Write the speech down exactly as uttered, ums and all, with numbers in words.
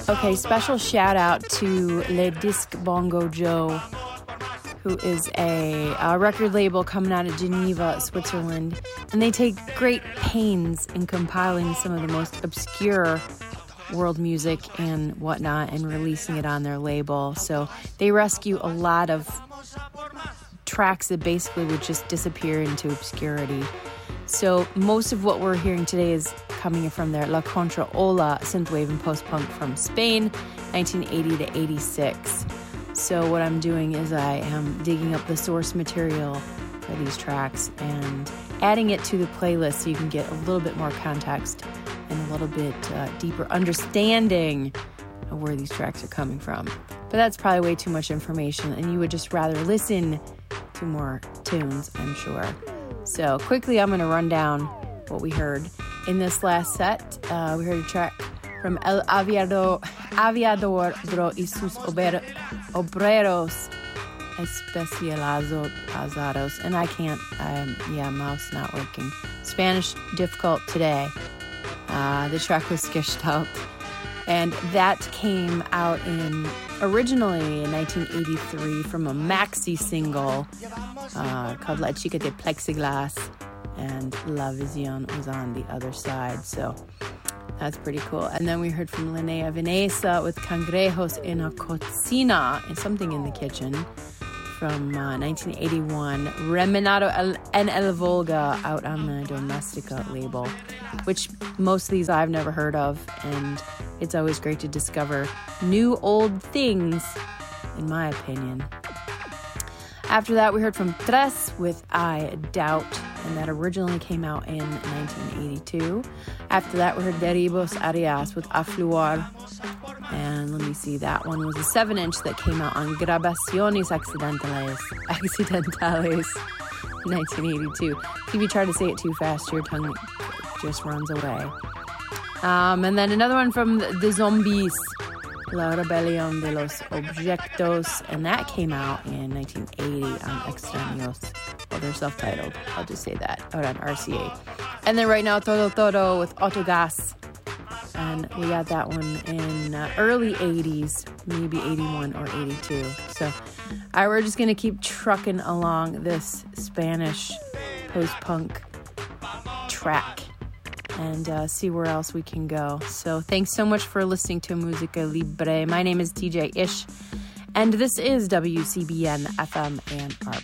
Okay, special shout out to Le Disque Bongo Joe, who is a, a record label coming out of Geneva, Switzerland. And they take great pains in compiling some of the most obscure world music and whatnot and releasing it on their label. So they rescue a lot of tracks that basically would just disappear into obscurity. So most of what we're hearing today is coming from their La Contra Ola synthwave and post-punk from Spain, nineteen eighty to eighty-six. So what I'm doing is I am digging up the source material for these tracks and adding it to the playlist so you can get a little bit more context and a little bit uh, deeper understanding of where these tracks are coming from. But that's probably way too much information, and you would just rather listen to more tunes, I'm sure. So quickly, I'm going to run down what we heard. In this last set, uh, we heard a track from El Aviador, Aviador de Sus Ober, Obreros Especializados. And I can't, um, yeah, mouse not working. Spanish difficult today. Uh, the track was Gestalt. And that came out in originally in nineteen eighty-three from a maxi single uh, called La Chica de Plexiglas, and La Vision was on the other side. So that's pretty cool. And then we heard from Linnea Veneza with Cangrejos en la Cocina, and something in the kitchen, from uh, nineteen eighty-one. Remenado en el Volga out on the Domestica label, which most of these I've never heard of, and it's always great to discover new old things, in my opinion. After that, we heard from Tres with I Doubt, and that originally came out in nineteen eighty-two. After that, we heard Deribos Arias with Afluar, and let me see, that one was a seven inch that came out on Grabaciones Accidentales, Accidentales in nineteen eighty-two. If you try to say it too fast, your tongue just runs away. Um, and then another one from the, the Zombies, La Rebelión de los Objetos, and that came out in nineteen eighty on Extraños. Well, they're self-titled, I'll just say that, out on R C A. And then right now, Todo Todo with Autogas, and we got that one in uh, early eighties, maybe eighty-one or eighty-two. So I, we're just going to keep trucking along this Spanish post-punk track and uh, see where else we can go. So thanks so much for listening to Musica Libre. My name is D J Ish, and this is W C B N F M Ann Arbor.